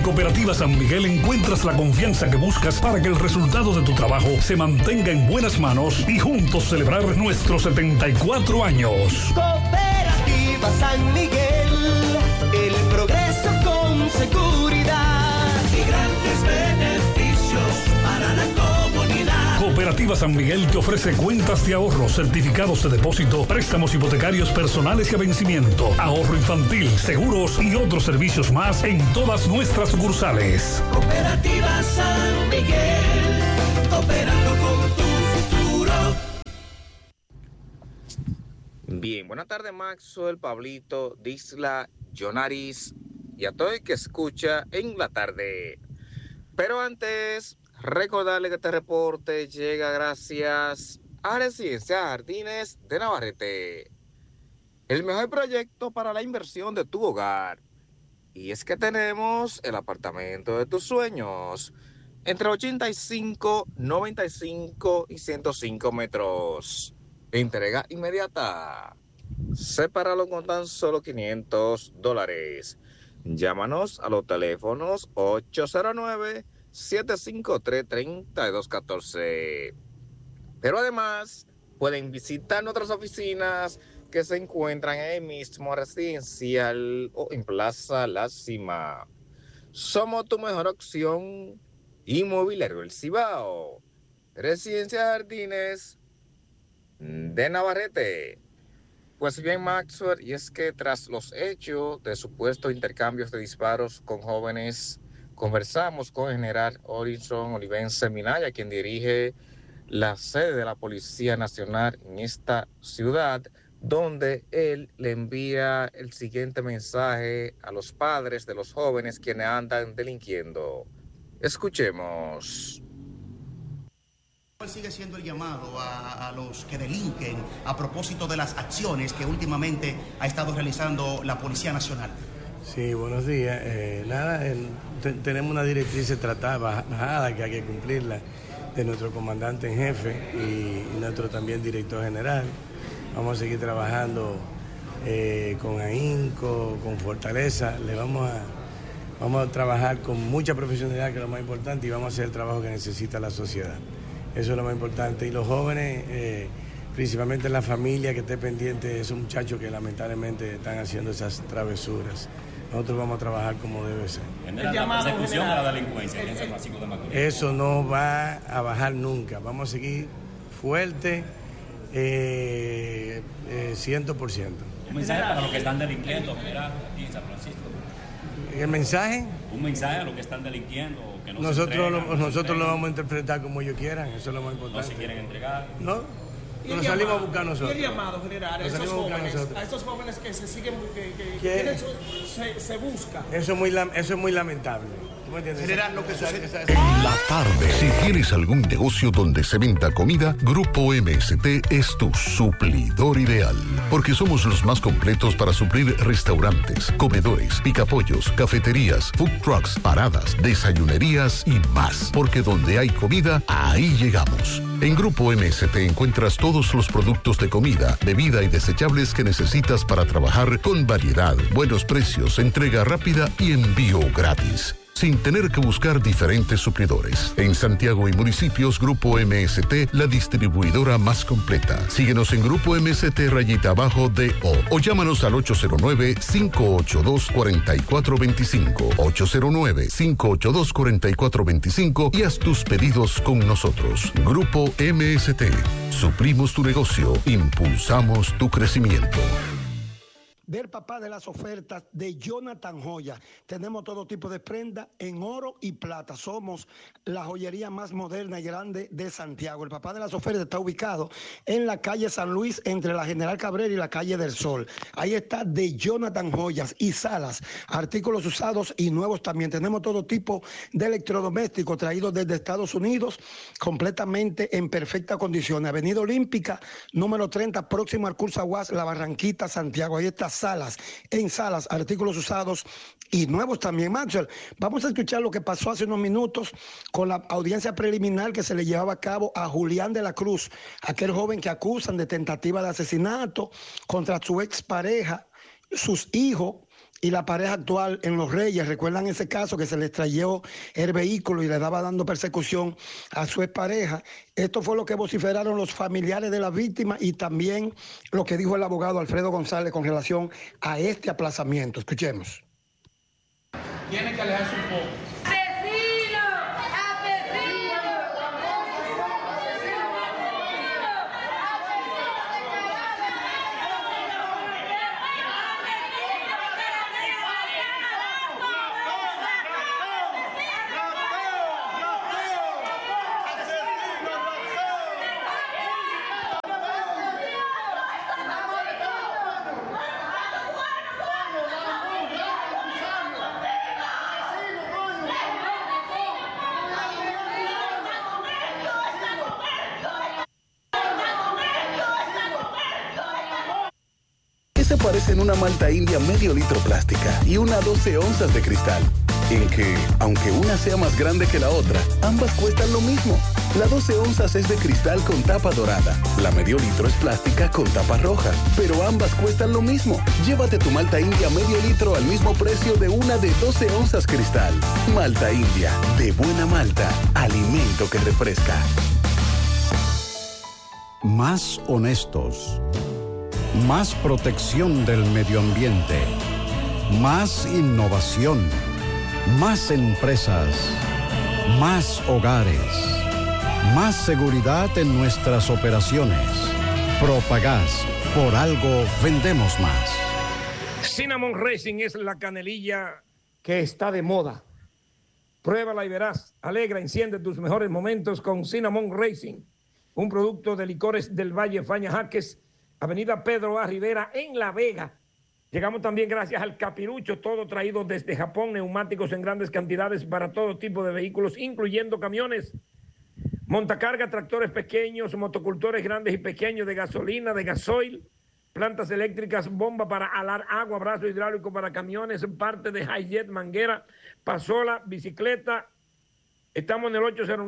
Cooperativa San Miguel encuentras la confianza que buscas para que el resultado de tu trabajo se mantenga en buenas manos y juntos celebrar nuestros 74 años. Cooperativa San Miguel, el progreso con seguridad y grandes beneficios para la comunidad. Cooperativa San Miguel te ofrece cuentas de ahorro, certificados de depósito, préstamos hipotecarios personales y a vencimiento, ahorro infantil, seguros y otros servicios más en todas nuestras sucursales. Cooperativa San Miguel, cooperando con tu futuro. Bien, buenas tardes Maxwell, Pablito, Disla, Jonaris y a todo el que escucha en la tarde. Pero antes, recordarle que este reporte llega gracias a Residencia Jardines de Navarrete, el mejor proyecto para la inversión de tu hogar. Y es que tenemos el apartamento de tus sueños, entre 85, 95 y 105 metros. Entrega inmediata. Sepáralo con tan solo $500. Llámanos a los teléfonos 809-753-3214. Pero además, pueden visitar nuestras oficinas que se encuentran en el mismo residencial o en Plaza La Cima. Somos tu mejor opción inmobiliario El Cibao. Residencia Jardines de Navarrete. Pues bien, Maxwell, y es que tras los hechos de supuestos intercambios de disparos con jóvenes, conversamos con el general Horizon Olivense Minaya, quien dirige la sede de la Policía Nacional en esta ciudad, donde él le envía el siguiente mensaje a los padres de los jóvenes quienes andan delinquiendo. Escuchemos. Sigue siendo el llamado a los que delinquen a propósito de las acciones que últimamente ha estado realizando la Policía Nacional. Sí, buenos días. Tenemos una directriz bajada que hay que cumplirla de nuestro comandante en jefe y nuestro también director general. Vamos a seguir trabajando con ahínco, con fortaleza. Vamos a trabajar con mucha profesionalidad, que es lo más importante, y vamos a hacer el trabajo que necesita la sociedad. Eso es lo más importante. Y los jóvenes, principalmente la familia que esté pendiente de esos muchachos que lamentablemente están haciendo esas travesuras. Nosotros vamos a trabajar como debe ser. La persecución de la delincuencia en San Francisco de Macorís. Eso no va a bajar nunca. Vamos a seguir fuerte, 100%. Un mensaje para los que están delinquiendo, general, aquí en San Francisco. ¿El mensaje? Un mensaje a los que están delinquiendo. Que no nosotros lo vamos a interpretar como ellos quieran, eso es lo más importante. No se quieren entregar. No, nos salimos a buscar nosotros. ¿Y el llamado general a estos jóvenes que se siguen, que se busca? Eso es muy lamentable. General, lo que sucede. La tarde. Si tienes algún negocio donde se venda comida, Grupo MST es tu suplidor ideal. Porque somos los más completos para suplir restaurantes, comedores, picapollos, cafeterías, food trucks, paradas, desayunerías y más. Porque donde hay comida, ahí llegamos. En Grupo MST encuentras todos los productos de comida, bebida y desechables que necesitas para trabajar con variedad, buenos precios, entrega rápida y envío gratis, sin tener que buscar diferentes suplidores. En Santiago y municipios, Grupo MST, la distribuidora más completa. Síguenos en Grupo MST _DO o llámanos al 809-582-4425, 809-582-4425 y haz tus pedidos con nosotros. Grupo MST. Suplimos tu negocio, impulsamos tu crecimiento. Ver papá de las ofertas de Jonathan Joya. Tenemos todo tipo de prenda en oro y plata. Somos la joyería más moderna y grande de Santiago. El papá de las ofertas está ubicado en la calle San Luis, entre la General Cabrera y la calle del Sol. Ahí está de Jonathan Joyas y Salas. Artículos usados y nuevos también. Tenemos todo tipo de electrodomésticos traídos desde Estados Unidos, completamente en perfecta condición. Avenida Olímpica, número 30, próximo al Curso Aguas, La Barranquita, Santiago. Ahí está Salas, en Salas, artículos usados y nuevos también. Maxwell, vamos a escuchar lo que pasó hace unos minutos con la audiencia preliminar que se le llevaba a cabo a Julián de la Cruz, aquel joven que acusan de tentativa de asesinato contra su expareja, sus hijos y la pareja actual en Los Reyes. ¿Recuerdan ese caso que se le extrayó el vehículo y le daba dando persecución a su expareja? Esto fue lo que vociferaron los familiares de la víctima y también lo que dijo el abogado Alfredo González con relación a este aplazamiento. Escuchemos. Tiene que alejarse un poco. Se parecen una malta india medio litro plástica y una 12 onzas de cristal, en que, aunque una sea más grande que la otra, ambas cuestan lo mismo. La 12 onzas es de cristal con tapa dorada, la medio litro es plástica con tapa roja, pero ambas cuestan lo mismo. Llévate tu malta india medio litro al mismo precio de una de 12 onzas cristal. Malta india, de buena malta, alimento que refresca. Más honestos. Más protección del medio ambiente, más innovación, más empresas, más hogares, más seguridad en nuestras operaciones. Propagás, por algo vendemos más. Cinnamon Racing es la canelilla que está de moda. Pruébala y verás. Alegra, enciende tus mejores momentos con Cinnamon Racing, un producto de Licores del Valle Faña Jaques, Avenida Pedro A. Rivera, en La Vega. Llegamos también gracias al Capirucho, todo traído desde Japón, neumáticos en grandes cantidades para todo tipo de vehículos, incluyendo camiones, montacarga, tractores pequeños, motocultores grandes y pequeños de gasolina, de gasoil, plantas eléctricas, bomba para alar agua, brazo hidráulico para camiones, parte de Hi-Jet, manguera, pasola, bicicleta. Estamos en el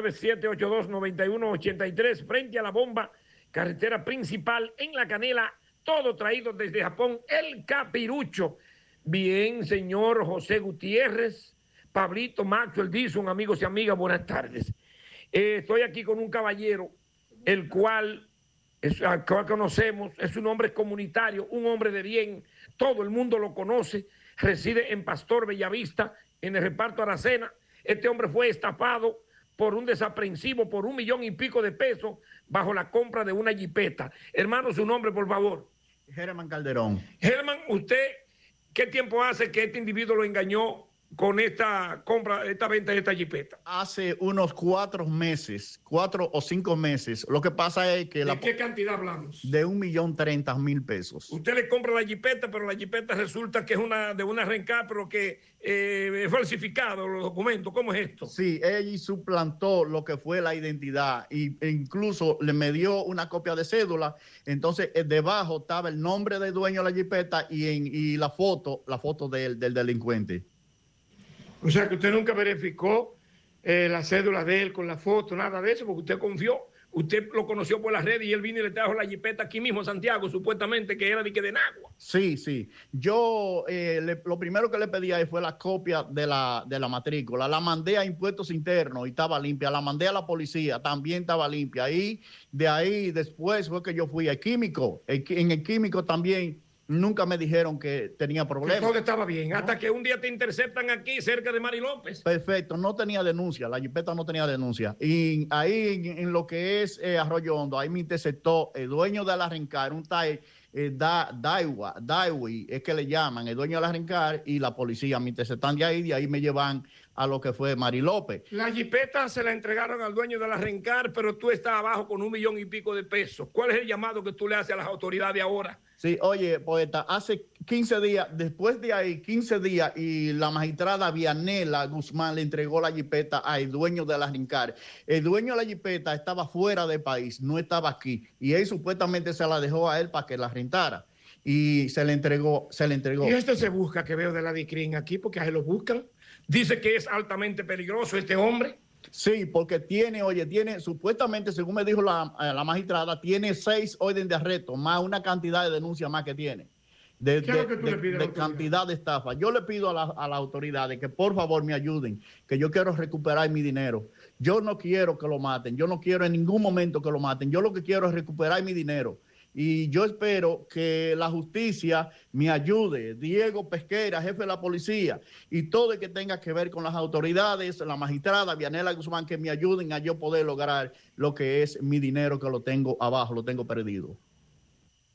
809-782-9183, frente a la bomba, carretera principal en La Canela, todo traído desde Japón, el Capirucho. Bien, señor José Gutiérrez, Pablito, Macho, el Dizon, amigos y amigas, buenas tardes. Estoy aquí con un caballero, el cual conocemos, es un hombre comunitario, un hombre de bien, todo el mundo lo conoce, reside en Pastor Bellavista, en el reparto Aracena. Este hombre fue estafado por un desaprensivo, por $1 millón y pico de pesos, bajo la compra de una jipeta. Hermano, su nombre, por favor. Germán Calderón. Germán, ¿usted qué tiempo hace que este individuo lo engañó con esta compra, esta venta de esta jipeta? Hace unos 4 meses, 4 o 5 meses. Lo que pasa es que... ¿De qué cantidad hablamos? De $1.030.000 pesos. Usted le compra la jipeta, pero la jipeta resulta que es de una rencar, pero que es falsificado los documentos. ¿Cómo es esto? Sí, ella suplantó lo que fue la identidad e incluso me dio una copia de cédula. Entonces, debajo estaba el nombre del dueño de la jipeta y la foto del delincuente. O sea que usted nunca verificó la cédula de él con la foto, nada de eso, porque usted confió. Usted lo conoció por las redes y él vino y le trajo la jipeta aquí mismo en Santiago, supuestamente que era de Nagua. Sí, sí. Yo lo primero que le pedí ahí fue la copia de la matrícula. La mandé a Impuestos Internos y estaba limpia. La mandé a la policía, también estaba limpia. Y de ahí después fue que yo fui al químico. En el químico también nunca me dijeron que tenía problemas. Que todo estaba bien, ¿no? Hasta que un día te interceptan aquí cerca de Mari López. Perfecto, no tenía denuncia, la jipeta no tenía denuncia. Y ahí en lo que es Arroyo Hondo, ahí me interceptó el dueño de la Rencar, un tal Daiwi, es que le llaman, el dueño de la Rencar, y la policía me interceptan de ahí me llevan a lo que fue Mari López. La jipeta se la entregaron al dueño de la Rencar, pero tú estás abajo con $1 millón y pico de pesos. ¿Cuál es el llamado que tú le haces a las autoridades ahora? Sí, oye, poeta, hace 15 días, después de ahí, 15 días, y la magistrada Vianela Guzmán le entregó la jipeta al dueño de la Rencar. El dueño de la jipeta estaba fuera del país, no estaba aquí, y él supuestamente se la dejó a él para que la rentara. Y se le entregó. Y esto se busca, que veo de la DICRIN aquí, porque ahí lo buscan. Dice que es altamente peligroso este hombre. Sí, porque tiene, supuestamente, según me dijo la magistrada, tiene 6 órdenes de arresto, más una cantidad de denuncias más que tiene. de cantidad de estafa. Yo le pido a las autoridades que por favor me ayuden, que yo quiero recuperar mi dinero. Yo no quiero que lo maten, yo no quiero en ningún momento que lo maten, yo lo que quiero es recuperar mi dinero. Y yo espero que la justicia me ayude, Diego Pesquera, jefe de la policía, y todo el que tenga que ver con las autoridades, la magistrada Vianela Guzmán, que me ayuden a yo poder lograr lo que es mi dinero, que lo tengo abajo, lo tengo perdido.